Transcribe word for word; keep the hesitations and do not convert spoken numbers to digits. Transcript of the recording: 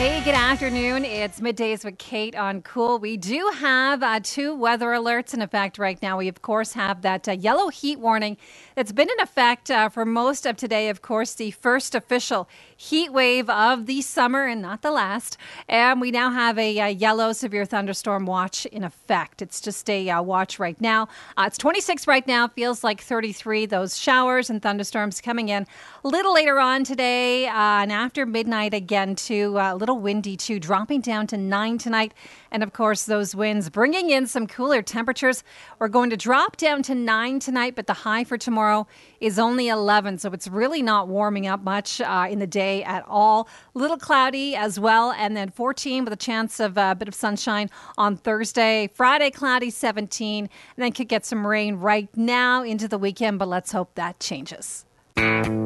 Hey, good afternoon. It's Middays with Kate on Cool. We do have uh, two weather alerts in effect right now. We, of course, have that uh, yellow heat warning that's been in effect uh, for most of today. Of course, the first official heat wave of the summer and not the last. And we now have a, uh yellow severe thunderstorm watch in effect. It's just a uh, watch right now. Uh, it's twenty-six right now. Feels like thirty-three. Those showers and thunderstorms coming in a little later on today uh, and after midnight again, too. Uh, a little windy too, dropping down to nine tonight. And of course, those winds bringing in some cooler temperatures. We're going to drop down to nine tonight, but the high for tomorrow is only eleven. So it's really not warming up much uh, in the day at all. Little cloudy as well. And then fourteen with a chance of a bit of sunshine on Thursday. Friday, cloudy, seventeen. And then could get some rain right now into the weekend, but let's hope that changes.